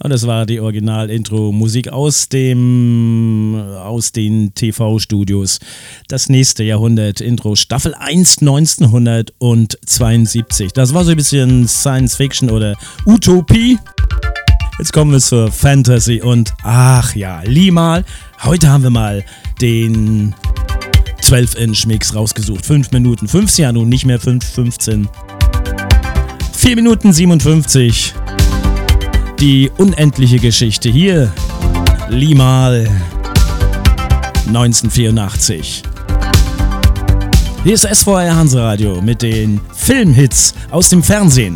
Und das war die Original-Intro-Musik aus den TV-Studios. Das nächste Jahrhundert, Intro, Staffel 1, 1972. Das war so ein bisschen Science-Fiction oder Utopie. Jetzt kommen wir zur Fantasy und ach ja, Limahl. Heute haben wir mal den 12-Inch-Mix rausgesucht. 5 Minuten, 5 ja nun, nicht mehr 5:15. 4 Minuten 57. Die unendliche Geschichte hier. Limahl 1984. Hier ist SVR Hanseradio mit den Filmhits aus dem Fernsehen.